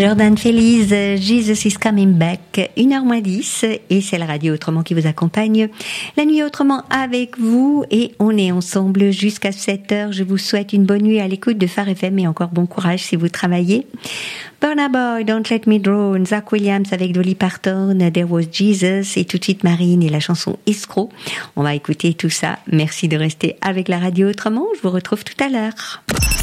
Jordan Feliz, Jesus is coming back, 1h-10, et c'est la radio Autrement qui vous accompagne. La nuit Autrement avec vous, et on est ensemble jusqu'à 7h. Je vous souhaite une bonne nuit à l'écoute de Phare FM et encore bon courage si vous travaillez. Burna Boy, Don't Let Me Drown, Zach Williams avec Dolly Parton, There Was Jesus, et tout de suite Marine et la chanson Escroc. On va écouter tout ça. Merci de rester avec la radio Autrement. Je vous retrouve tout à l'heure.